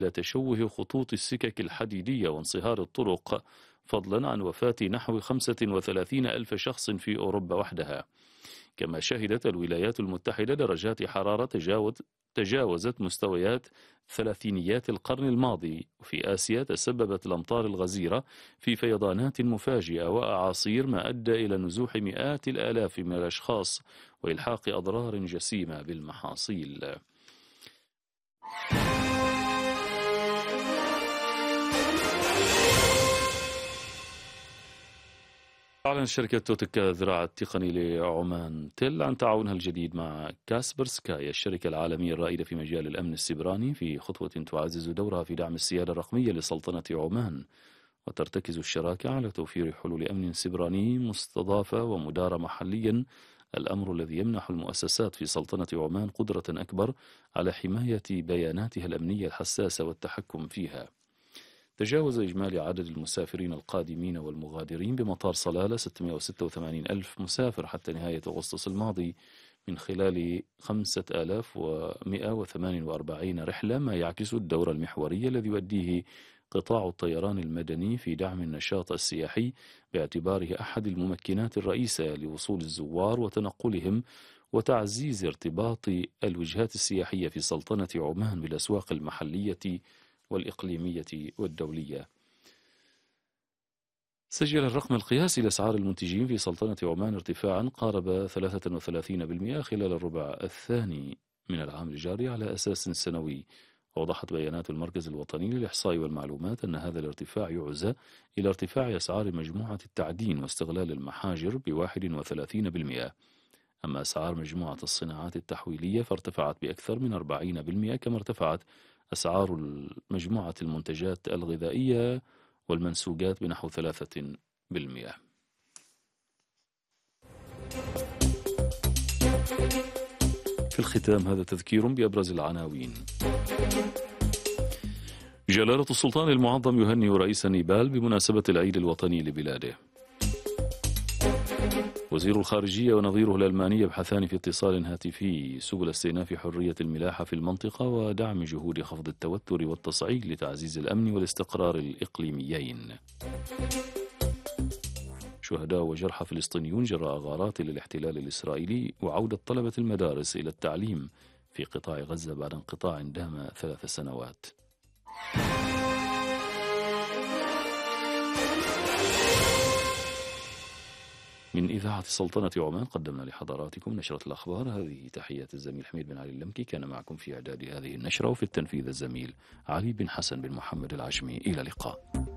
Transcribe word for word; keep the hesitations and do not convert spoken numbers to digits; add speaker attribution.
Speaker 1: تشوه خطوط السكك الحديدية وانصهار الطرق، فضلا عن وفاة نحو خمسة وثلاثين ألف شخص في أوروبا وحدها. كما شهدت الولايات المتحدة درجات حرارة تجاوز تجاوزت مستويات ثلاثينيات القرن الماضي، وفي آسيا تسببت الأمطار الغزيرة في فيضانات مفاجئة وأعاصير، ما أدى إلى نزوح مئات الآلاف من الأشخاص وإلحاق أضرار جسيمة بالمحاصيل. أعلنت شركة توتكا الذراع التقني لعمان تل عن تعاونها الجديد مع كاسبرسكاي، الشركة العالمية الرائدة في مجال الأمن السيبراني، في خطوة تعزز دورها في دعم السيادة الرقمية لسلطنة عمان. وترتكز الشراكة على توفير حلول أمن سيبراني مستضافة ومدارة محليا، الأمر الذي يمنح المؤسسات في سلطنة عمان قدرة أكبر على حماية بياناتها الأمنية الحساسة والتحكم فيها. تجاوز إجمالي عدد المسافرين القادمين والمغادرين بمطار صلالة ستمئة وستة وثمانين ألف مسافر حتى نهاية أغسطس الماضي، من خلال خمسة آلاف ومئة وثمانية وأربعين رحلة، ما يعكس الدور المحوري الذي يؤديه قطاع الطيران المدني في دعم النشاط السياحي، باعتباره أحد الممكنات الرئيسة لوصول الزوار وتنقلهم وتعزيز ارتباط الوجهات السياحية في سلطنة عمان بالأسواق المحلية والإقليمية والدولية. سجل الرقم القياسي لأسعار المنتجين في سلطنة عمان ارتفاعا قارب ثلاثة وثلاثين بالمئة خلال الربع الثاني من العام الجاري على أساس سنوي. ووضحت بيانات المركز الوطني للإحصاء والمعلومات أن هذا الارتفاع يعزى إلى ارتفاع أسعار مجموعة التعدين واستغلال المحاجر بواحد وثلاثين بالمئة. أما أسعار مجموعة الصناعات التحويلية فارتفعت بأكثر من أربعين بالمئة، كما ارتفعت أسعار مجموعة المنتجات الغذائية والمنسوجات بنحو ثلاثة بالمئة. في الختام هذا تذكير بأبرز العناوين. جلالة السلطان المعظم يهنئ رئيس نيبال بمناسبة العيد الوطني لبلاده. وزير الخارجية ونظيره الألماني يبحثان في اتصال هاتفي سبل استئناف حرية الملاحة في المنطقة ودعم جهود خفض التوتر والتصعيد لتعزيز الأمن والاستقرار الإقليميين. شهداء وجرحى فلسطينيون جراء غارات للاحتلال الإسرائيلي، وعودة طلبة المدارس إلى التعليم في قطاع غزة بعد انقطاع دام ثلاث سنوات. من إذاعة سلطنة عمان قدمنا لحضراتكم نشرة الأخبار. هذه تحيات الزميل حميد بن علي اللمكي، كان معكم في إعداد هذه النشرة، وفي التنفيذ الزميل علي بن حسن بن محمد العجمي. إلى اللقاء.